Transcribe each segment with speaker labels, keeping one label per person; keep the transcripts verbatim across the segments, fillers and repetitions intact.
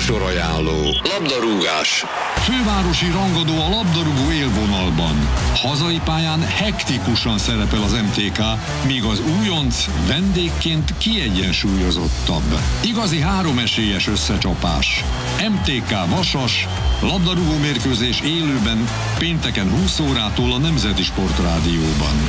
Speaker 1: Műsorajánló. Labdarúgás.
Speaker 2: Fővárosi rangadó a labdarúgó élvonalban. Hazai pályán hektikusan szerepel az em té ká, míg az újonc vendégként kiegyensúlyozottabb. Igazi háromesélyes összecsapás. em té ká Vasas, labdarúgó mérkőzés élőben pénteken húsz órától a Nemzeti Sportrádióban.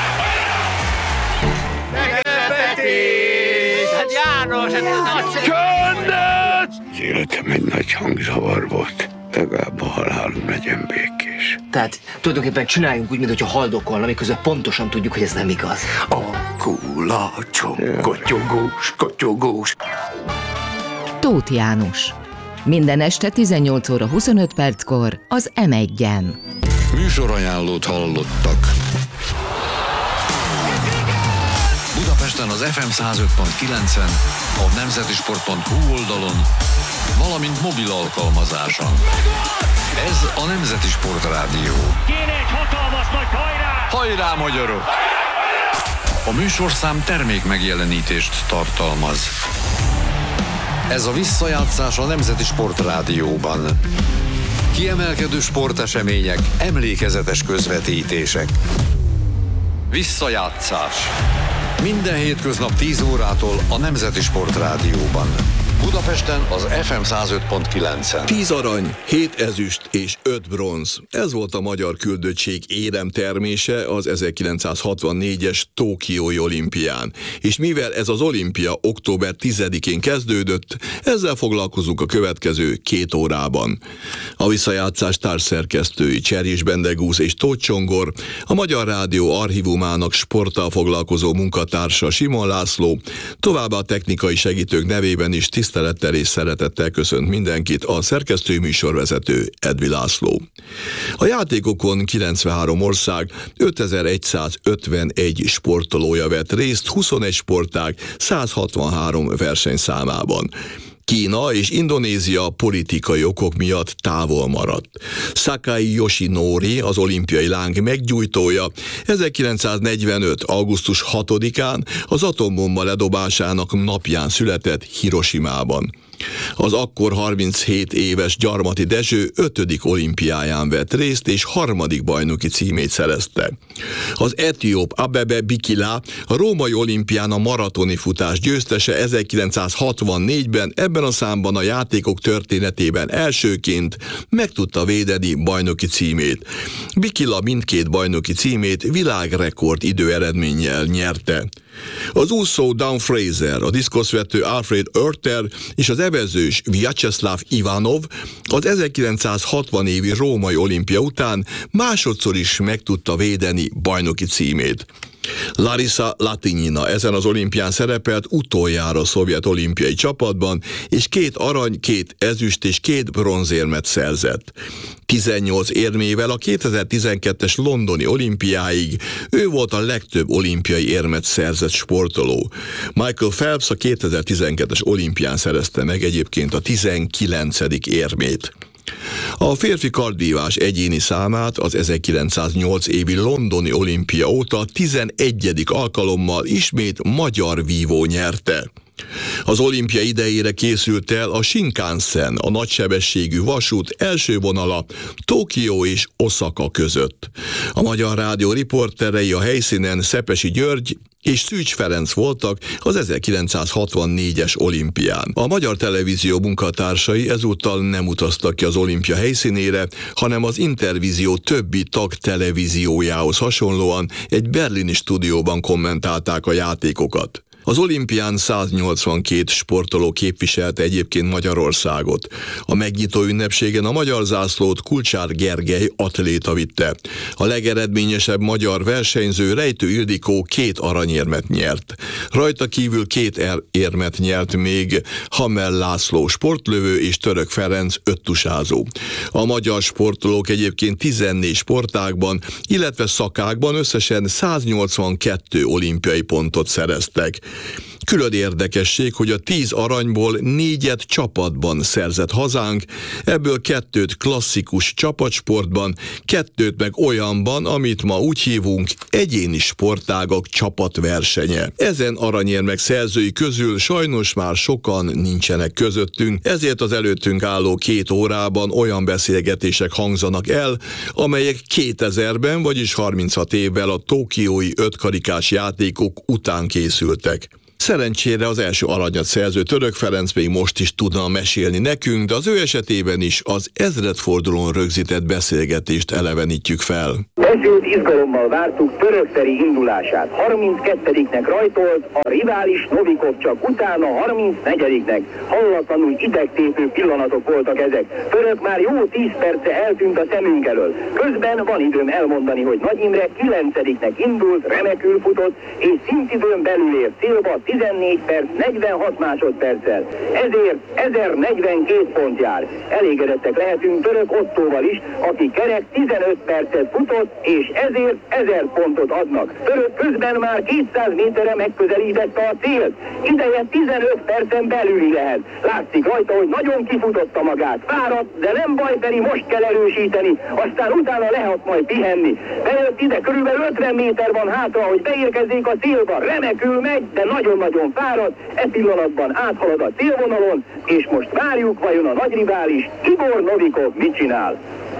Speaker 3: Hát János, ez nagy...
Speaker 4: Csöndet! Az életem egy nagy hangzavar volt. Legalább a halálom legyen békés.
Speaker 3: Tehát tulajdonképpen csináljunk úgy, mintha haldokolna, miközben pontosan tudjuk, hogy ez nem igaz.
Speaker 4: A kulacsom, kotyogós, kotyogós.
Speaker 5: Tóth János. Minden este tizennyolc óra huszonöt perckor az em egyen.
Speaker 1: Műsorajánlót hallottak. Budapesten az ef em száz öt pont kilencen, a nemzetisport pont hú oldalon, valamint mobil alkalmazáson. Ez a Nemzeti Sportrádió.
Speaker 6: Kéne egy hatalmas nagy hajrá!
Speaker 1: Hajrá, magyarok! A műsorszám termék megjelenítést tartalmaz. Ez a visszajátszás a Nemzeti Sportrádióban. Kiemelkedő sportesemények, emlékezetes közvetítések. Visszajátszás. Minden hétköznap tíz órától a Nemzeti Sportrádióban. Budapesten az ef em száz öt pont kilencen.
Speaker 7: tíz arany, hét ezüst és öt bronz. Ez volt a magyar küldöttség éremtermése az ezerkilencszázhatvannégyes Tokiói olimpián. És mivel ez az olimpia október tizedikén kezdődött, ezzel foglalkozunk a következő két órában. A visszajátszás társszerkesztői Cserjés Bendegúz és Tóth Csongor, a Magyar Rádió archívumának sporttal foglalkozó munkatársa Simon László, továbbá a technikai segítők nevében is tisztelettel és szeretettel köszönt mindenkit a szerkesztő műsorvezető Edvi László. A játékokon kilencvenhárom ország, ötezer-egyszázötvenegy sportolója vett részt huszonegy sportág százhatvanhárom versenyszámában. Kína és Indonézia politikai okok miatt távol maradt. Sakai Yoshinori, az olimpiai láng meggyújtója, ezerkilencszáznegyvenöt. augusztus hatodikán az atombomba ledobásának napján született Hirosimában. Az akkor harminchét éves Gyarmati Dezső ötödik olimpiáján vett részt, és harmadik bajnoki címét szerezte. Az etióp Abebe Bikila a római olimpián a maratoni futás győztese ezerkilencszázhatvannégyben, ebben a számban a játékok történetében elsőként meg tudta védeni bajnoki címét. Bikila mindkét bajnoki címét világrekord időeredménnyel nyerte. Az úszó Dawn Fraser, a diszkoszvető Alfred Oerter és az evezős Vyacheslav Ivanov az ezerkilencszázhatvan évi római olimpia után másodszor is meg tudta védeni bajnoki címét. Larisa Latynina ezen az olimpián szerepelt utoljára a szovjet olimpiai csapatban, és két arany, két ezüst és két bronzérmet szerzett. tizennyolc érmével a kétezer-tizenkettes londoni olimpiáig ő volt a legtöbb olimpiai érmet szerzett sportoló. Michael Phelps a kétezer-tizenkettes olimpián szerezte meg egyébként a tizenkilencedik érmét. A férfi kardvívás egyéni számát az ezerkilencszáznyolc évi londoni olimpia óta tizenegyedik alkalommal ismét magyar vívó nyerte. Az olimpia idejére készült el a Shinkansen, a nagysebességű vasút első vonala Tokió és Oszaka között. A Magyar Rádió riporterei a helyszínen Szepesi György és Szűcs Ferenc voltak az ezerkilencszázhatvannégyes olimpián. A Magyar Televízió munkatársai ezúttal nem utaztak ki az olimpia helyszínére, hanem az Intervízió többi tag televíziójához hasonlóan egy berlini stúdióban kommentálták a játékokat. Az olimpián száznyolcvankét sportoló képviselte egyébként Magyarországot. A megnyitó ünnepségen a magyar zászlót Kulcsár Gergely atléta vitte. A legeredményesebb magyar versenyző Rejtő Ildikó két aranyérmet nyert. Rajta kívül két er- érmet nyert még Hamel László sportlövő és Török Ferenc öttusázó. A magyar sportolók egyébként tizennégy sportágban, illetve szakákban összesen száznyolcvankettő olimpiai pontot szereztek. Külön érdekesség, hogy a tíz aranyból négyet csapatban szerzett hazánk, ebből kettőt klasszikus csapatsportban, kettőt meg olyanban, amit ma úgy hívunk egyéni sportágak csapatversenye. Ezen aranyérmek szerzői közül sajnos már sokan nincsenek közöttünk, ezért az előttünk álló két órában olyan beszélgetések hangzanak el, amelyek kétezerben, vagyis harminchat évvel a tokiói ötkarikás játékok után készültek. Szerencsére az első aranyat szerző Török Ferenc még most is tudna mesélni nekünk, de az ő esetében is az ezredfordulón rögzített beszélgetést elevenítjük fel.
Speaker 8: Feszült izgalommal vártuk Török Feri indulását. harminckettediknek rajtolt, a rivális Novikov csak utána harmincnegyediknek. Hallatlanul idegtépő pillanatok voltak ezek. Török már jó tíz perce eltűnt a szemünk elől. Közben van időm elmondani, hogy Nagy Imre kilencediknek indult, remekül futott, és szintidőn belül ért célba tizennégy perc, negyvenhat másodperccel. Ezért ezernegyvenkét pont jár. Elégedettek lehetünk Török Ottóval is, aki kerek tizenöt percet futott, és ezért ezer pontot adnak. Török közben már kétszáz méterre megközelítette a célt. Ideje tizenöt percen belüli lehet. Látszik rajta, hogy nagyon kifutotta magát. Fáradt, de nem baj, Feri, most kell erősíteni, aztán utána lehet majd pihenni. Bejött ide, körülbelül ötven méter van hátra, hogy beérkezzék a célba. Remekül megy, de nagyon-nagyon fáradt. E pillanatban áthalad a célvonalon, és most várjuk, vajon a nagy rivális Igor Novikov mit csinál.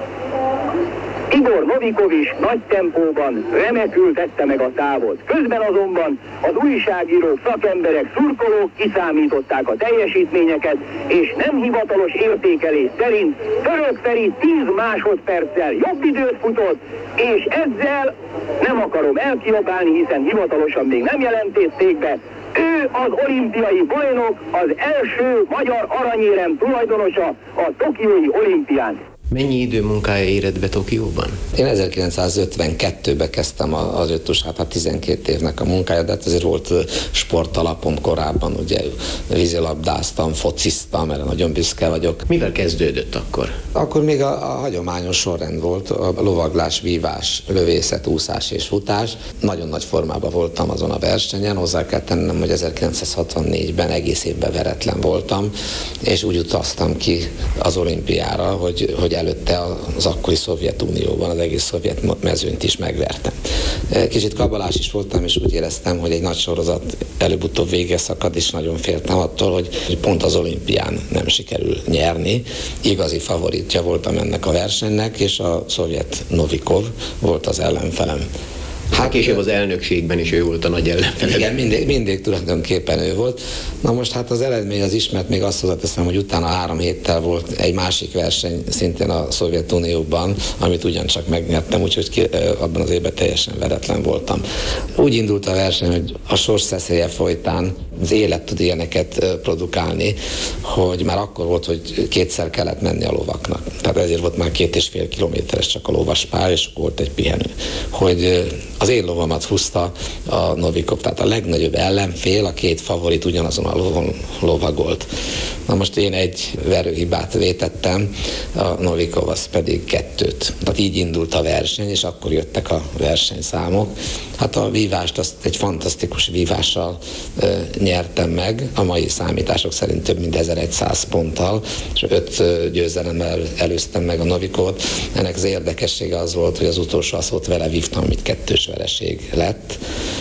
Speaker 8: Igor Novikov is nagy tempóban remekül tette meg a távot. Közben azonban az újságírók, szakemberek, szurkolók kiszámították a teljesítményeket, és nem hivatalos értékelés szerint Török Feri tíz másodperccel jobb időt futott, és ezzel nem akarom elkiabálni, hiszen hivatalosan még nem jelentették be, ő az olimpiai bajnok, az első magyar aranyérem tulajdonosa a tokiói olimpián.
Speaker 9: Mennyi idő munkája érett be Tokióban?
Speaker 10: Én ezerkilencszázötvenkettőben kezdtem az ötösát, hát tizenkét évnek a munkája, de hát azért volt sportalapom korábban, ugye vízilabdáztam, fociztam, erre nagyon büszke vagyok.
Speaker 9: Mivel kezdődött akkor?
Speaker 10: Akkor még a, a hagyományos sorrend volt, a lovaglás, vívás, lövészet, úszás és futás. Nagyon nagy formában voltam azon a versenyen, hozzá kell tennem, hogy ezerkilencszázhatvannégyben egész évben veretlen voltam, és úgy utaztam ki az olimpiára, hogy, hogy előtte az akkori Szovjetunióban az egész szovjet mezőnyt is megvertem. Kicsit kabalás is voltam, és úgy éreztem, hogy egy nagy sorozat előbb-utóbb vége szakad, és nagyon féltem attól, hogy pont az olimpián nem sikerül nyerni. Igazi favoritja voltam ennek a versenynek, és a szovjet Novikov volt az ellenfelem.
Speaker 9: Hát később az elnökségben is ő volt a nagy ellenfele.
Speaker 10: Igen, mindig, mindig tulajdonképpen ő volt. Na most hát az eredmény az ismert, még azt hozzáteszem, hogy utána három héttel volt egy másik verseny, szintén a Szovjetunióban, amit ugyancsak megnyertem, úgyhogy ki, abban az évben teljesen veretlen voltam. Úgy indult a verseny, hogy a sors szeszélye folytán az élet tud ilyeneket produkálni, hogy már akkor volt, hogy kétszer kellett menni a lovaknak. Tehát ezért volt már két és fél kilométeres csak a lovaspálya, és volt egy pihenő. Hogy az én lovamat húzta a Novikov, tehát a legnagyobb ellenfél, a két favorit ugyanazon a lovon lovagolt. Na most én egy verőhibát vétettem, a Novikov az pedig kettőt. Tehát így indult a verseny, és akkor jöttek a versenyszámok. Hát a vívást azt egy fantasztikus vívással e, nyertem meg, a mai számítások szerint több mint ezerszáz ponttal, és öt e, győzelemmel előztem meg a Novikovot. Ennek az érdekessége az volt, hogy az utolsó aszót vele vívtam, amit kettős vereség lett.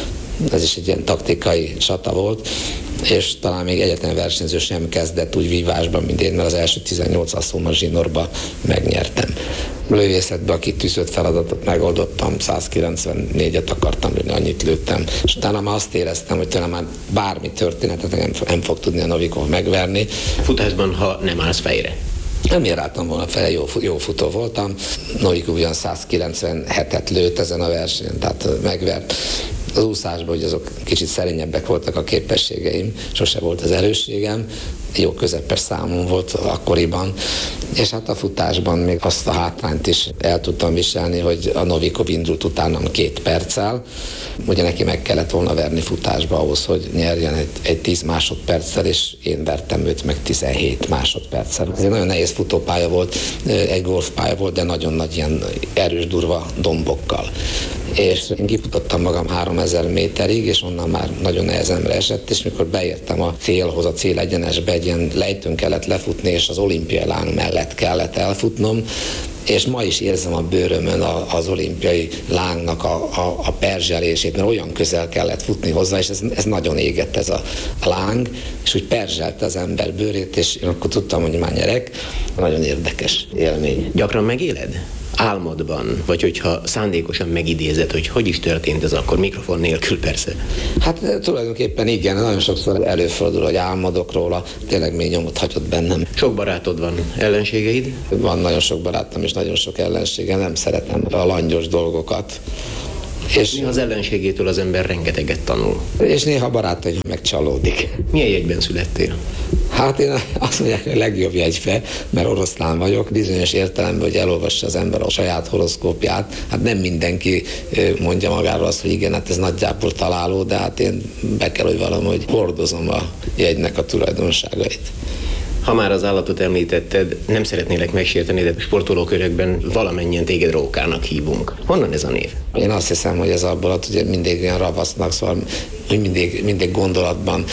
Speaker 10: Ez is egy ilyen taktikai csata volt, és talán még egyetlen versenyző sem kezdett úgy vívásban, mint én, mert az első tizennyolc aszóma zsinórba megnyertem. Lövészetben a kitűzött feladatot megoldottam, százkilencvennégyet akartam lőni, annyit lőttem, és utána már azt éreztem, hogy tőlem már bármi történetet nem, nem fog tudni a Novikov megverni.
Speaker 9: Futásban, ha nem állsz fejre?
Speaker 10: Nem éráltam volna fel, jó, jó futó voltam. Novikov ugyan százkilencvenhetet lőtt ezen a versenyen, tehát megvert. Az úszásban, hogy azok kicsit szerényebbek voltak a képességeim, sose volt az erősségem, jó közepes számom volt akkoriban, és hát a futásban még azt a hátrányt is el tudtam viselni, hogy a Novikov indult utánam két perccel, ugye neki meg kellett volna verni futásba ahhoz, hogy nyerjen egy, egy tíz másodperccel, és én vertem őt meg tizenhét másodperccel. Ez egy nagyon nehéz futópálya volt, egy golfpálya volt, de nagyon nagy ilyen erős, durva dombokkal. és én kifutottam magam háromezer méterig, és onnan már nagyon nehezemre esett, és mikor beértem a célhoz, a célegyenesbe, egy ilyen lejtőn kellett lefutni, és az olimpiai láng mellett kellett elfutnom, és ma is érzem a bőrömön a, az olimpiai lángnak a, a, a perzselését, mert olyan közel kellett futni hozzá, és ez, ez nagyon égett ez a, a láng, és úgy perzselte az ember bőrét, és én akkor tudtam, hogy már nyerek. Nagyon érdekes élmény.
Speaker 9: Gyakran megéled? Álmodban, vagy hogyha szándékosan megidézed, hogy hogy is történt ez akkor, mikrofon nélkül persze.
Speaker 10: Hát tulajdonképpen igen, nagyon sokszor előfordul, hogy álmodok róla, tényleg mély nyomot hagyott bennem.
Speaker 9: Sok barátod van, ellenségeid?
Speaker 10: Van nagyon sok barátom és nagyon sok ellensége, nem szeretem a langyos dolgokat.
Speaker 9: És néha az ellenségétől az ember rengeteget tanul.
Speaker 10: És néha barátaim megcsalódik.
Speaker 9: Milyen jegyben születtél?
Speaker 10: Hát én azt mondják, hogy a legjobb jegybe, mert oroszlán vagyok, bizonyos értelemben, hogy elolvassa az ember a saját horoszkópját. Hát nem mindenki mondja magáról azt, hogy igen, hát ez nagyjából találó, de hát én be kell, hogy valahogy hordozom a jegynek a tulajdonságait.
Speaker 9: Ha már az állatot említetted, nem szeretnélek megsérteni, de sportolókörökben valamennyien téged Rókának hívunk. Honnan ez a név?
Speaker 10: Én azt hiszem, hogy ez abból, hogy mindig olyan ravasznak, szóval hogy mindig, mindig gondolatban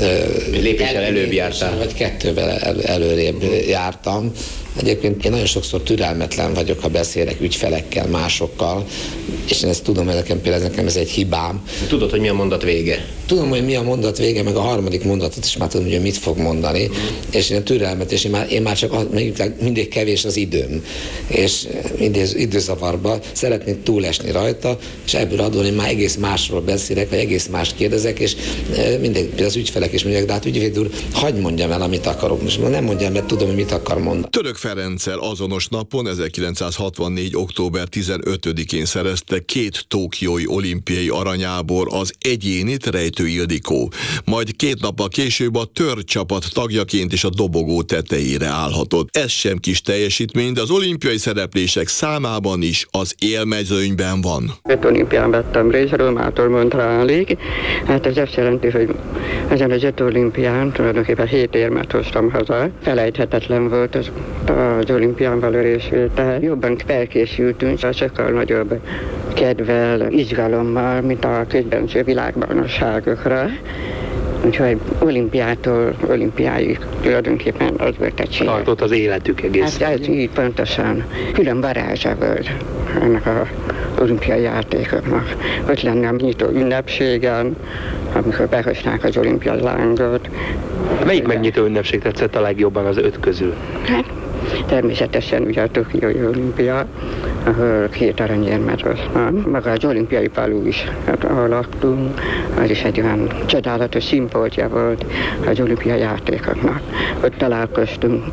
Speaker 9: lépéssel előbb jártál.
Speaker 10: Vagy kettővel el, előrébb jártam. Egyébként én nagyon sokszor türelmetlen vagyok, ha beszélek ügyfelekkel, másokkal, és én ezt tudom, hogy nekem például nekem ez egy hibám.
Speaker 9: Tudod, hogy mi a mondat vége?
Speaker 10: Tudom, hogy mi a mondat vége, meg a harmadik mondatot is már tudom, hogy mit fog mondani, mm. és én a türelmet, és én már, én már csak mindig kevés az időm, és mindig időzavarba szeretnék túlesni rajta, és ebből adódóan én már egész másról beszélek, vagy egész mást kérdezek, és mindig például az ügyfelek is mondják, de hát ügyvéd úr, hagyd mondjam el, amit akarok. Most nem mondjam, mert tudom, hogy mit akar mondani.
Speaker 7: Török Ferenccel azonos napon, ezerkilencszázhatvannégy. október tizenötödikén szerezte két tokiói olimpiai aranyábor az egyénit Rejtő Ildikó. Majd két nappal később a törcsapat tagjaként is a dobogó tetejére állhatott. Ez sem kis teljesítmény, de az olimpiai szereplések számában is az élmezőnyben van.
Speaker 11: Öt olimpián vettem részt, Rómától Montrealig. Hát ez azt jelenti, hogy ezen az öt olimpián tulajdonképpen hét érmet hoztam haza. Felejthetetlen volt az, az olimpián való részvétel. Jobban felkészültünk, sokkal nagyobb kedvel, izgalommal, mint a közbenső világbajnokságokra. Úgyhogy olimpiától olimpiáig tulajdonképpen az volt a cél.
Speaker 9: Tartott az életük egész.
Speaker 11: Hát ez így pontosan. Külön varázsa volt ennek az olimpiai játékoknak. Ott lenne a nyitó ünnepségen, amikor behozták az olimpiai lángot.
Speaker 9: Melyik megnyitó ünnepség tetszett a legjobban az öt közül?
Speaker 11: Hát természetesen ugye a Tokiói olimpia, ahol két aranyérmet hoztam. Maga az olimpiai falu is, hát, ahol laktunk, az is egy olyan csodálatos szimpótja volt az olimpiai játékoknak. Ott találkoztunk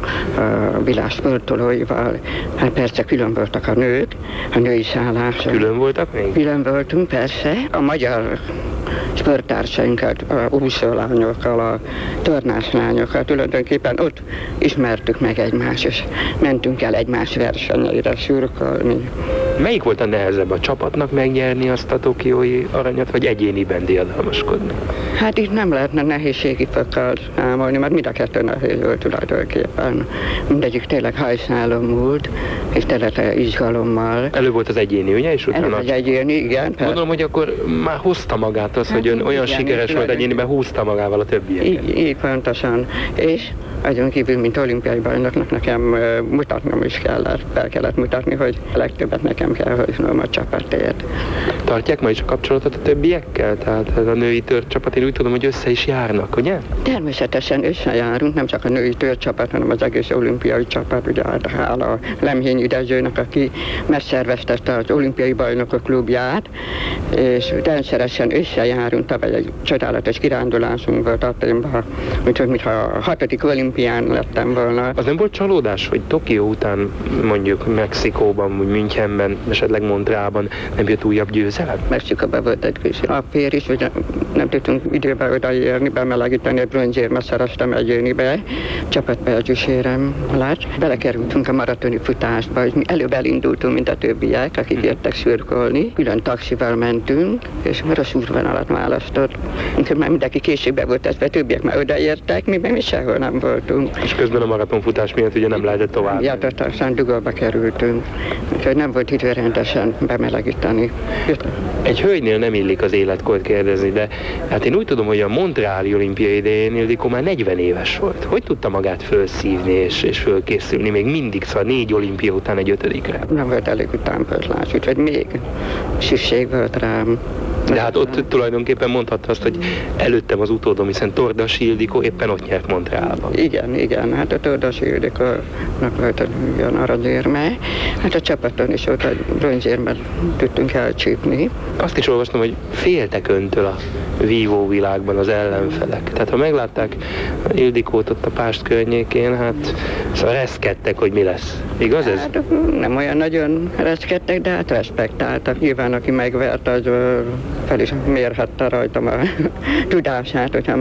Speaker 11: a világ sportolóival, hát persze külön voltak a nők, a női szállások.
Speaker 9: Külön voltak még?
Speaker 11: Külön voltunk, persze. A magyar sporttársainkat, a úszólányokkal, a tornáslányokkal tulajdonképpen ott ismertük meg egymást, és mentünk el egymás versenyeire szurkolni.
Speaker 12: Melyik volt a nehezebb, a csapatnak megnyerni azt a tokiói aranyat, vagy egyéniben diadalmaskodni?
Speaker 11: Hát itt nem lehetne nehézségi fokkal számolni, mert mind a kettő nehéz volt tulajdonképpen. Mindegyik tényleg hajszálom múlt, és tele izgalommal.
Speaker 12: Elő volt az egyéni, ugye? És utána...
Speaker 11: Elő az egyéni, igen.
Speaker 12: Gondolom, hogy akkor már hozta magát az, hát, hogy ön olyan igen, sikeres volt egyéniben, húzta magával a többieket.
Speaker 11: Így, így pontosan. És azon kívül, mint olimpiai bajnoknak nekem uh, mutatnom is kellett, fel kellett mutatni, hogy a legtöbbet nekem kell hoznom a csapatért.
Speaker 12: Tartják ma is a kapcsolatot a többiekkel? Tehát a női törcsapat, én úgy tudom, hogy össze is járnak, ugye?
Speaker 11: Természetesen összejárunk, nem csak a női törcsapat, hanem az egész olimpiai csapat, ugye hála a Lemhényi Dezsőnek, aki megszerveztette az olimpiai bajnokok klubját, és rendszeresen összejárunk, tavaly egy csodálatos kirándulásunk volt Athénban, úgyhogy mintha a hatodik olimpián lettem volna.
Speaker 12: Az nem volt csalódás, hogy Tokió után mondjuk Mexikóban, vagy Münchenben, esetleg Montrealban nem jött újabb győzelem?
Speaker 11: Mexikóban volt egy kis apér is, hogy nem tudtunk időben odaérni, bemelegíteni, egy bronzérmet szereztem egyénibe, csapatpergyűsérem lett. Belekerültünk a maratoni futásba, és mi előbb elindultunk, mint a többiek, akik jöttek szürkolni. Külön taxival mentünk, és rossz útvonalat választott. Úgyhogy már mindenki később volt ezve, többiek már odaértek, mi meg mi sehol nem voltunk. voltunk.
Speaker 12: És közben a maratonfutás miatt ugye nem lehetett tovább.
Speaker 11: Ja, tehát aztán dugóba kerültünk, úgyhogy nem volt idő rendesen bemelegíteni.
Speaker 12: Egy hölgynél nem illik az életkort kérdezni, de hát én úgy tudom, hogy a Montreali olimpia idején Ildikó már negyven éves volt. Hogy tudta magát fölszívni és, és fölkészülni még mindig, szóval négy olimpia után egy ötödikre?
Speaker 11: Nem volt elég utánpótlás, úgyhogy még szükség volt rám.
Speaker 12: De hát ott tulajdonképpen mondhatta azt, hogy előttem az utódom, hiszen Tordas Ildikó éppen ott nyert Montrealban.
Speaker 11: Igen, igen, hát a Tordas Ildikónak volt egy olyan aranyérme, hát a csapaton is ott egy bronzérmet tudtunk elcsípni.
Speaker 12: Azt is olvastam, hogy féltek öntől a vívó világban az ellenfelek. Tehát ha meglátták Ildikót ott a Pást környékén, hát szóval reszkedtek, hogy mi lesz. Igaz ez?
Speaker 11: Hát, nem olyan nagyon reszkedtek, de hát respektáltak. Nyilván aki megvert, az fel is mérhette rajtam a tudását, hogyha